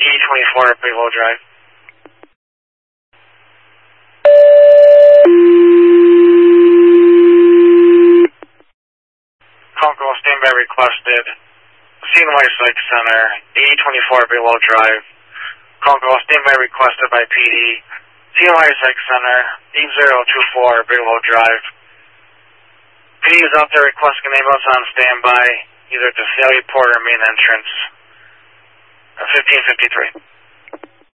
E24 Bigelow Drive. Conco, standby requested. CNY Psych Center, E24 Bigelow Drive. Conco, standby requested by PD. CNY Psych Center, E024 Bigelow Drive. PD is out there requesting an ambulance on standby, either at the Sallie Port or main entrance. 1553.